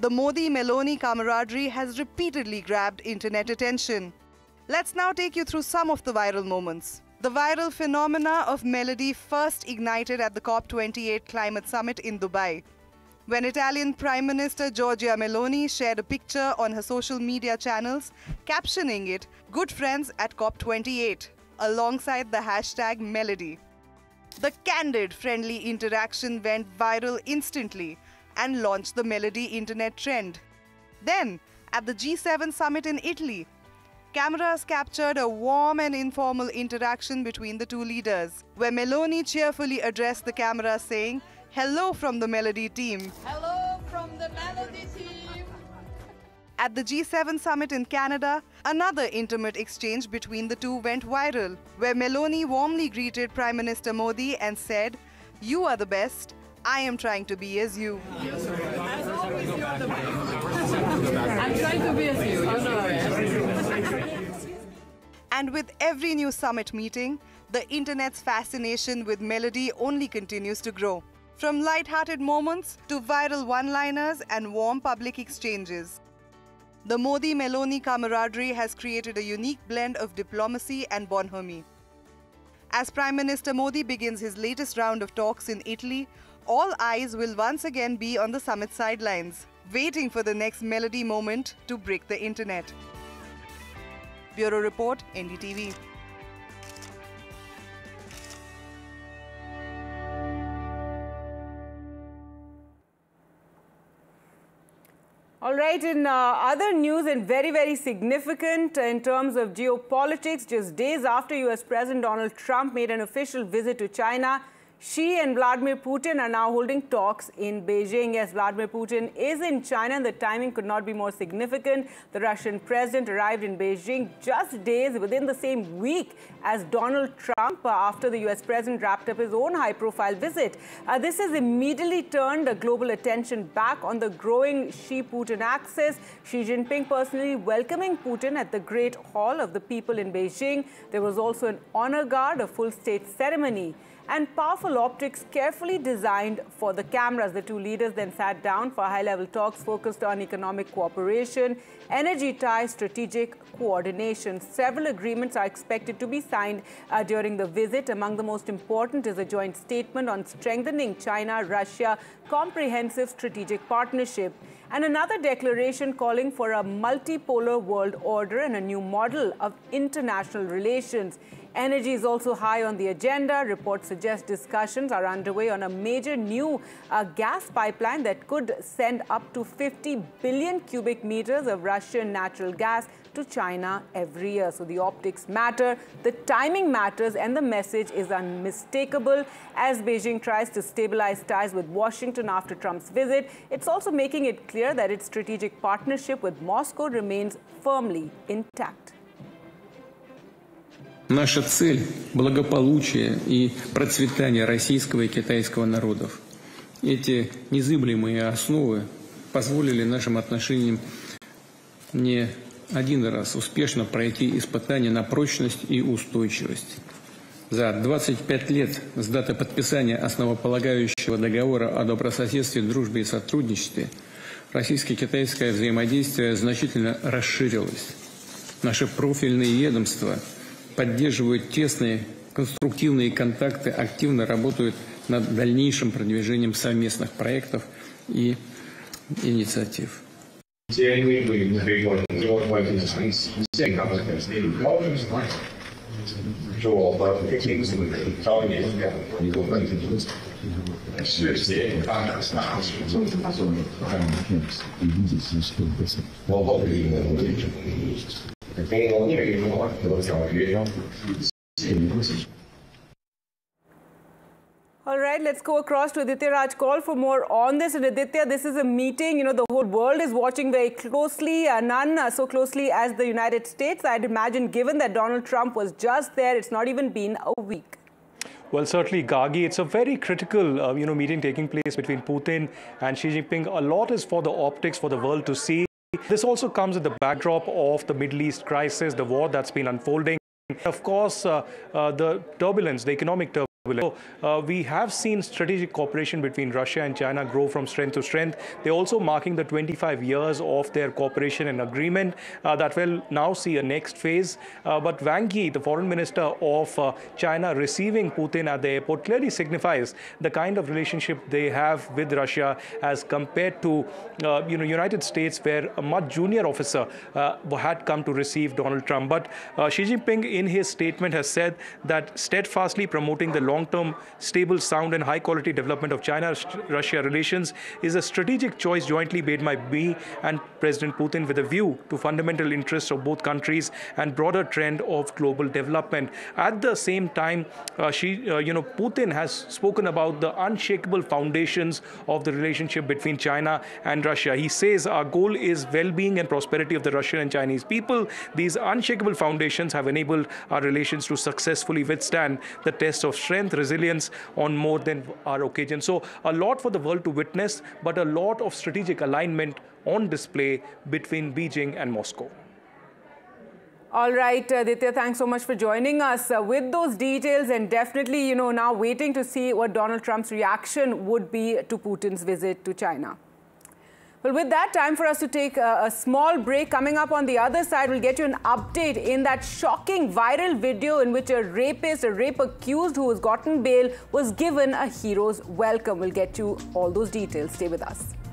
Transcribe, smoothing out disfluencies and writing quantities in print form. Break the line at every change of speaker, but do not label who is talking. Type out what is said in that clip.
The Modi-Meloni camaraderie has repeatedly grabbed internet attention. Let's now take you through some of the viral moments. The viral phenomena of melody first ignited at the COP28 climate summit in Dubai, when Italian Prime Minister Giorgia Meloni shared a picture on her social media channels, captioning it, "Good friends at COP28," alongside the hashtag Melody. The candid, friendly interaction went viral instantly and launched the Melody internet trend. Then, at the G7 summit in Italy, cameras captured a warm and informal interaction between the two leaders, where Meloni cheerfully addressed the camera saying, "Hello from the Melody team."
Hello from the Melody team.
At the G7 summit in Canada, another intimate exchange between the two went viral, where Meloni warmly greeted Prime Minister Modi and said, "You are the best. I am trying to be as you."
As always, you are the best. I'm trying to be as you.
And with every new summit meeting, the internet's fascination with Melody only continues to grow. From light-hearted moments to viral one-liners and warm public exchanges, the Modi-Meloni camaraderie has created a unique blend of diplomacy and bonhomie. As Prime Minister Modi begins his latest round of talks in Italy, all eyes will once again be on the summit sidelines, waiting for the next Melody moment to break the internet. Bureau Report, NDTV.
All right, in other news and very, very significant in terms of geopolitics, just days after US President Donald Trump made an official visit to China, Xi and Vladimir Putin are now holding talks in Beijing. Yes, Vladimir Putin is in China and the timing could not be more significant. The Russian president arrived in Beijing just days within the same week as Donald Trump after the US president wrapped up his own high-profile visit. This has immediately turned global attention back on the growing Xi-Putin axis. Xi Jinping personally welcoming Putin at the Great Hall of the People in Beijing. There was also an honor guard, a full state ceremony, and powerful optics carefully designed for the cameras. The two leaders then sat down for high-level talks focused on economic cooperation, energy ties, strategic coordination. Several agreements are expected to be signed during the visit. Among the most important is a joint statement on strengthening China-Russia comprehensive strategic partnership, and another declaration calling for a multipolar world order and a new model of international relations. Energy is also high on the agenda. Reports suggest discussions are underway on a major new gas pipeline that could send up to 50 billion cubic meters of Russian natural gas to China every year. So the optics matter, the timing matters, and the message is unmistakable as Beijing tries to stabilize ties with Washington after Trump's visit. It's also making it clear that its strategic partnership with Moscow remains firmly intact.
Наша цель – благополучие и процветание российского и китайского народов. Эти незыблемые основы позволили нашим отношениям не один раз успешно пройти испытания на прочность и устойчивость. За 25 лет с даты подписания основополагающего договора о добрососедстве, дружбе и сотрудничестве российско-китайское взаимодействие значительно расширилось. Наши профильные ведомства поддерживают тесные конструктивные контакты, активно работают над дальнейшим продвижением совместных проектов и инициатив.
All right, let's go across to Aditya Raj Kaul for more on this. And Aditya, this is a meeting, the whole world is watching very closely, none so closely as the United States. I'd imagine, given that Donald Trump was just there, it's not even been a week.
Well, certainly, Gargi, it's a very critical, meeting taking place between Putin and Xi Jinping. A lot is for the optics, for the world to see. This also comes at the backdrop of the Middle East crisis, the war that's been unfolding. Of course, the turbulence, the economic turbulence We have seen strategic cooperation between Russia and China grow from strength to strength. They're also marking the 25 years of their cooperation and agreement that will now see a next phase. But Wang Yi, the foreign minister of China, receiving Putin at the airport clearly signifies the kind of relationship they have with Russia as compared to United States, where a much junior officer had come to receive Donald Trump. But Xi Jinping in his statement has said that steadfastly promoting the long-term, stable, sound and high-quality development of China-Russia relations is a strategic choice jointly made by me and President Putin with a view to fundamental interests of both countries and broader trend of global development. At the same time, Putin has spoken about the unshakable foundations of the relationship between China and Russia. He says our goal is well-being and prosperity of the Russian and Chinese people. These unshakable foundations have enabled our relations to successfully withstand the test of strength, resilience on more than our occasion. So a lot for the world to witness, but a lot of strategic alignment on display between Beijing and Moscow.
All right, Aditya, thanks so much for joining us with those details, and definitely, now waiting to see what Donald Trump's reaction would be to Putin's visit to China. Well, with that, time for us to take a small break. Coming up on the other side, we'll get you an update in that shocking viral video in which a rape accused who has gotten bail was given a hero's welcome. We'll get you all those details. Stay with us.